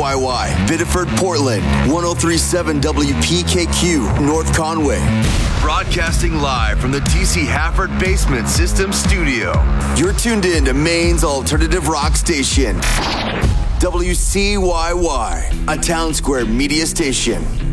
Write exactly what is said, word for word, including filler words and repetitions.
Y Y, Biddeford, Portland, one oh three point seven W P K Q, North Conway. Broadcasting live from the T C Hafford Basement System Studio. You're tuned in to Maine's alternative rock station, W C Y Y, a Town Square media station.